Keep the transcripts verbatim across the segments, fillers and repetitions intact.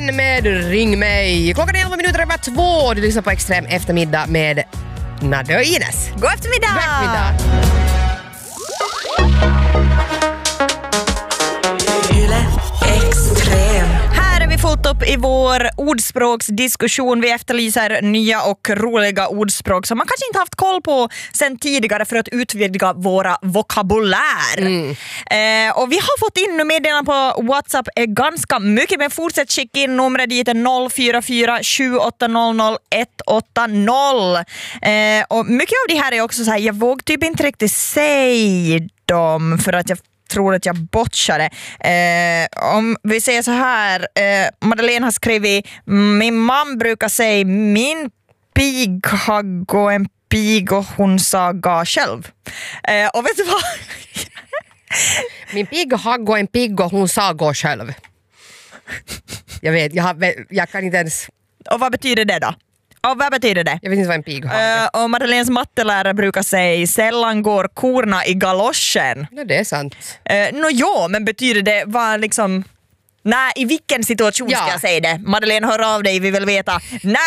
igen med Ring mig. Klockan är elva minuter över två. Du lyssnar på Extrem eftermiddag med Nadja och Ines. God eftermiddag! God eftermiddag. Här är vi fullt upp i vår ordspråksdiskussion. Vi efterlyser nya och roliga ordspråk som man kanske inte haft koll på sen tidigare för att utvidga våra vokabulär. Mm. Eh, och vi har fått in nu meddelanden på WhatsApp är ganska mycket, men fortsätt skicka in numret dit är noll fyra fyra sju åtta noll noll ett åtta noll. Eh, och mycket av det här är också så här, jag vågar typ inte riktigt säga dem för att jag tror att jag botchade. Eh, om vi säger så här, eh, Madeleine har skrivit, min man brukar säga min pig har gå en pig och hon sa ga själv. Eh, och vet du vad? Min pig har gå en pig och hon sa gå själv. Jag vet, jag, har, jag kan inte ens... Och vad betyder det då? Och vad betyder det? Jag vet inte vad en pig har. Uh, och Madeleines mattelärare brukar säga sällan går korna i galoschen. Ja, det är sant. Uh, no, jo, men betyder det vad liksom... Nej, i vilken situation ska ja. jag säga det? Madeleine, hör av dig, vi vill veta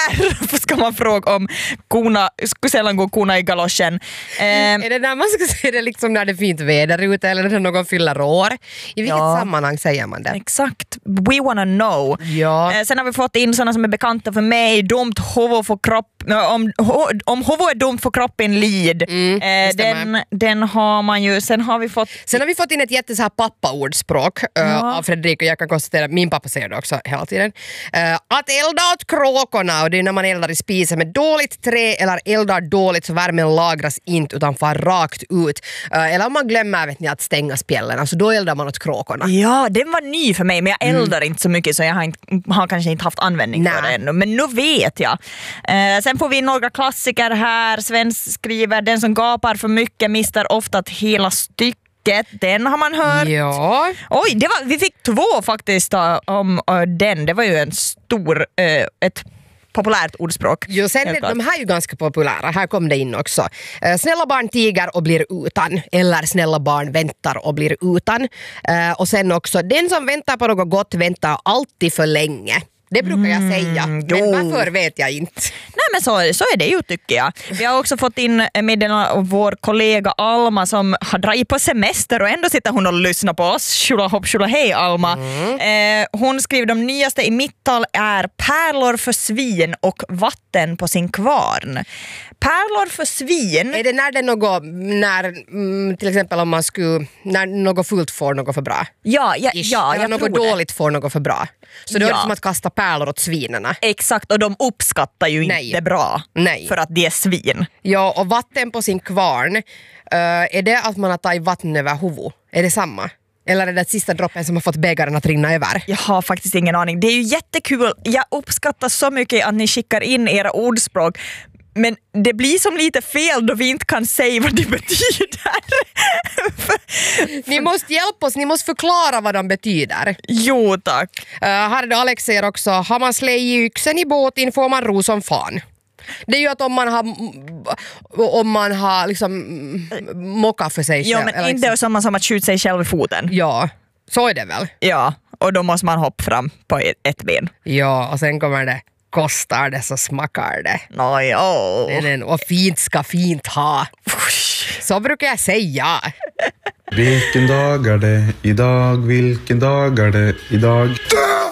när ska man fråga om korna, sällan går korna i galoschen. Uh, är det när man ska säga det liksom när det är fint väder ute eller när någon fyller år? I vilket ja. sammanhang säger man det? Exakt, we wanna know. Ja. Uh, sen har vi fått in sådana som är bekanta för mig. Dumt huvud för kropp. Om, om huvud är dumt för kroppen lid. Mm, uh, den, den har man ju. Sen har vi fått Sen har vi fått in ett jätte så här pappa-ordspråk uh, ja. av Fredrik, och jag kan konstatera, min pappa säger det också hela tiden. Uh, att elda åt kråkorna, och det är när man eldar i spisen med dåligt trä eller eldar dåligt så värmen lagras inte utan far rakt ut. Uh, eller om man glömmer, vet ni, att stänga spjällen, alltså då eldar man åt kråkorna. Ja, den var ny för mig, men jag eldar mm. inte så mycket så jag har, inte, har kanske inte haft användning Nä. för det ännu. Men nu vet jag. Uh, sen får vi några klassiker här. Svensk skriver, den som gapar för mycket mister ofta ett hela stycke. Den har man hört. Ja. Oj, det var, vi fick två faktiskt uh, om uh, den. Det var ju en stor, uh, ett populärt ordspråk. Jo, sen är, de här är ju ganska populära. Här kom det in också. Uh, snälla barn tiger och blir utan. Eller snälla barn väntar och blir utan. Uh, och sen också, den som väntar på något gott väntar alltid för länge. Det brukar jag säga, mm, men varför vet jag inte. Nej, men så, så är det ju, tycker jag. Vi har också fått in meddelande av vår kollega Alma som har dragit på semester och ändå sitter hon och lyssnar på oss. Shula hopp, shula hej Alma. Mm. Eh, hon skriver de nyaste i mittal är pärlor för svin och vatten på sin kvarn. Pärlor för svin. Är det när det är något, när mm, till exempel om man skulle, när något fullt får något för bra? Ja, ja, ja eller jag något tror dåligt det. får något för bra. Så det ja. är som att kasta pärlor åt svinerna. Exakt, och de uppskattar ju Nej. inte bra. Nej. För att det är svin. Ja, och vatten på sin kvarn, uh, är det att man har tagit vatten över huvudet? Är det samma? Eller är det sista droppen som har fått bägaren att rinna över? Jag har faktiskt ingen aning. Det är ju jättekul. Jag uppskattar så mycket att ni skickar in era ordspråk. Men det blir som lite fel då vi inte kan säga vad det betyder. Ni måste hjälpa oss, ni måste förklara vad de betyder. Jo, tack. Uh, här är det Alex säger också, har man slägit yxen i båten får man ro som fan. Det är ju att om man har om man har liksom mockat för sig själv. Ja, men eller inte liksom. samma som att skjuta sig själv i foten. Ja, så är det väl. Ja, och då måste man hoppa fram på ett, ett ben. Ja, och sen kommer det, kostar det så smakar det. No, ja. Det är den, och fint ska fint ha. Så brukar jag säga. Vilken dag är det idag? Vilken dag är det idag?